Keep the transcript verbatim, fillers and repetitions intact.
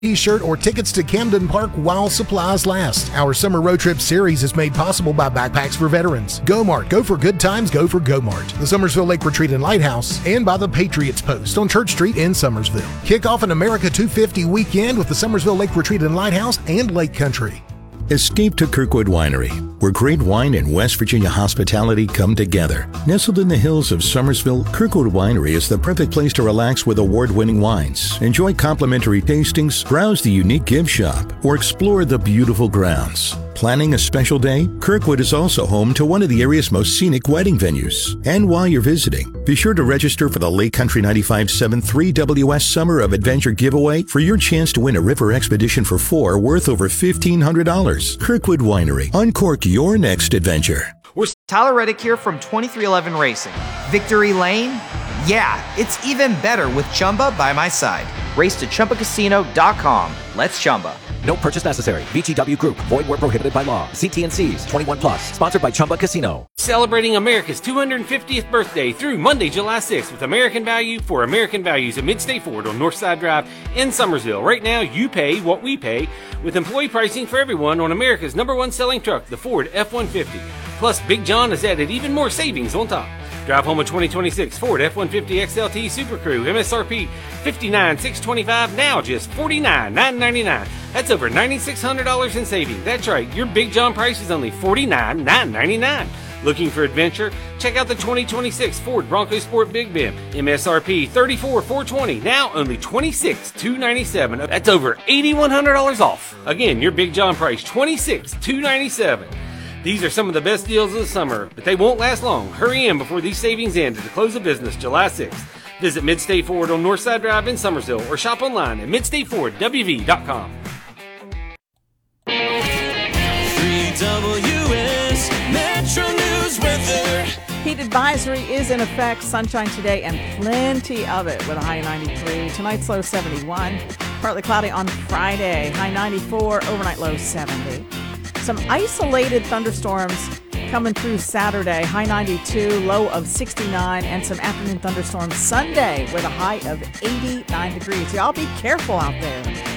T-shirt or tickets to Camden Park while supplies last. Our summer road trip series is made possible by Backpacks for Veterans, Go-Mart, go for good times, go for Go-Mart, the Summersville Lake Retreat and Lighthouse, and by the Patriots Post on Church Street in Summersville. Kick off an America two fifty weekend with the Summersville Lake Retreat and Lighthouse and Lake Country. Escape to Kirkwood Winery, where great wine and West Virginia hospitality come together. Nestled in the hills of Summersville, Kirkwood Winery is the perfect place to relax with award-winning wines, enjoy complimentary tastings, browse the unique gift shop, or explore the beautiful grounds. Planning a special day? Kirkwood is also home to one of the area's most scenic wedding venues. And while you're visiting, be sure to register for the Lake Country ninety-five point seven three W S Summer of Adventure giveaway for your chance to win a river expedition for four worth over fifteen hundred dollars. Kirkwood Winery. Uncork your next adventure. We're Tyler Reddick here from twenty-three eleven Racing. Victory Lane? Yeah, it's even better with Chumba by my side. Race to Chumba Casino dot com. Let's Chumba. No purchase necessary. V G W Group. Void where prohibited by law. See T and C's. twenty-one plus. Sponsored by Chumba Casino. Celebrating America's two hundred fiftieth birthday through Monday, July sixth with American Value for American Values at Midstate Ford on Northside Drive in Summersville. Right now, you pay what we pay with employee pricing for everyone on America's number one selling truck, the Ford F one fifty. Plus, Big John has added even more savings on top. Drive home a twenty twenty-six Ford F one fifty X L T Super Crew, M S R P fifty-nine thousand six hundred twenty-five dollars, now just forty-nine thousand nine hundred ninety-nine dollars. That's over nine thousand six hundred dollars in savings. That's right, your Big John price is only forty-nine thousand nine hundred ninety-nine dollars. Looking for adventure? Check out the twenty twenty-six Ford Bronco Sport Big Bend. M S R P thirty-four thousand four hundred twenty dollars, now only twenty-six thousand two hundred ninety-seven dollars. That's over eight thousand one hundred dollars off. Again, your Big John price, twenty-six thousand two hundred ninety-seven dollars. These are some of the best deals of the summer, but they won't last long. Hurry in before these savings end at the close of business July sixth. Visit Midstate Ford on Northside Drive in Summersville or shop online at midstate ford w v dot com. three W S Metro News weather. Heat advisory is in effect. Sunshine today and plenty of it with a high ninety-three. Tonight's low seventy-one. Partly cloudy on Friday. High ninety-four. Overnight low seventy. Some isolated thunderstorms coming through Saturday. High ninety-two. Low of sixty-nine. And some afternoon thunderstorms Sunday with a high of eighty-nine degrees. Y'all be careful out there.